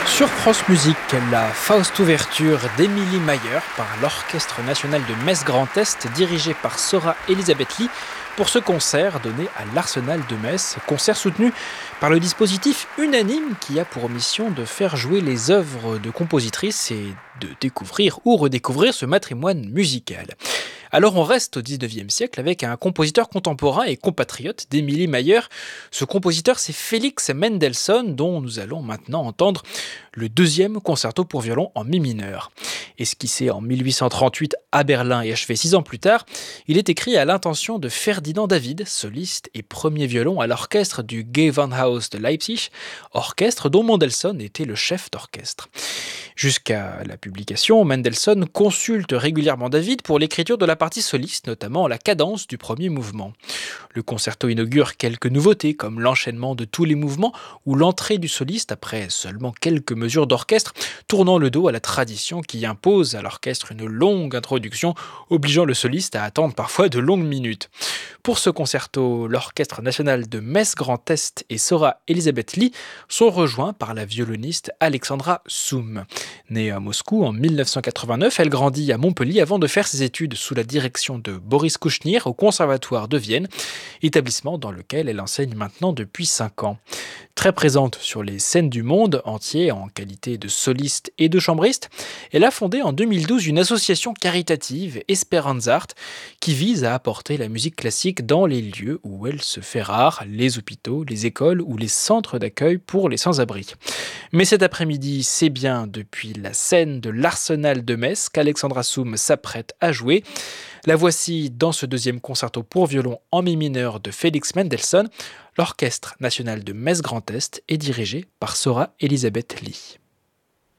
Sur France Musique, la Faust ouverture d'Émilie Mayer par l'Orchestre national de Metz Grand Est dirigé par Sora Elisabeth Lee pour ce concert donné à l'Arsenal de Metz, concert soutenu par le dispositif unanime qui a pour mission de faire jouer les œuvres de compositrices et de découvrir ou redécouvrir ce matrimoine musical. Alors on reste au 19e siècle avec un compositeur contemporain et compatriote d'Émilie Mayer. Ce compositeur, c'est Félix Mendelssohn, dont nous allons maintenant entendre le deuxième concerto pour violon en mi mineur. Esquissé en 1838 à Berlin et achevé 6 ans plus tard, il est écrit à l'intention de Ferdinand David, soliste et premier violon à l'orchestre du Gewandhaus de Leipzig, orchestre dont Mendelssohn était le chef d'orchestre. Jusqu'à la publication, Mendelssohn consulte régulièrement David pour l'écriture de la partie soliste, notamment la cadence du premier mouvement. Le concerto inaugure quelques nouveautés, comme l'enchaînement de tous les mouvements ou l'entrée du soliste après seulement quelques mesures d'orchestre, tournant le dos à la tradition qui impose à l'orchestre une longue introduction, obligeant le soliste à attendre parfois de longues minutes. Pour ce concerto, l'Orchestre national de Metz Grand Est et Sora Elisabeth Lee sont rejoints par la violoniste Alexandra Soum. Née à Moscou en 1989, elle grandit à Montpellier avant de faire ses études sous la direction de Boris Kouchnir au Conservatoire de Vienne, établissement dans lequel elle enseigne maintenant depuis 5 ans. Très présente sur les scènes du monde entier en qualité de soliste et de chambriste, elle a fondé en 2012 une association caritative, Esperanzart, qui vise à apporter la musique classique dans les lieux où elle se fait rare, les hôpitaux, les écoles ou les centres d'accueil pour les sans-abri. Mais cet après-midi, c'est bien depuis la scène de l'Arsenal de Metz qu'Alexandra Soum s'apprête à jouer. La voici dans ce deuxième concerto pour violon en mi mineur de Félix Mendelssohn. L'Orchestre national de Metz Grand Est est dirigé par Sora Elisabeth Lee.